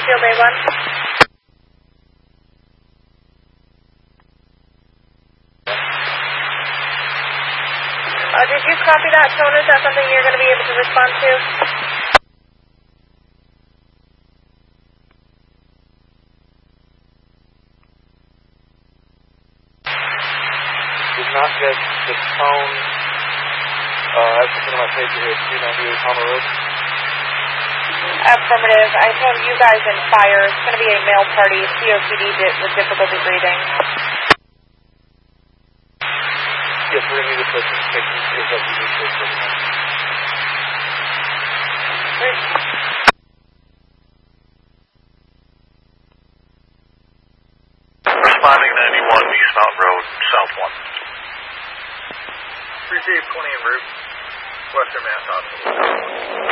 Field A1. Did you copy that, Tone? Is that something you're going to be able to respond to? Did not get the tone. As the cinema paper here, 398 Palmer Road. Affirmative. I told you guys in fire. It's going to be a male party. COPD with difficulty breathing. Yes, we're going to need a person to take these kids up to the place for the night. Responding 91 East Mountain Road, South 1. 3 20 en route, Western Mass Hospital.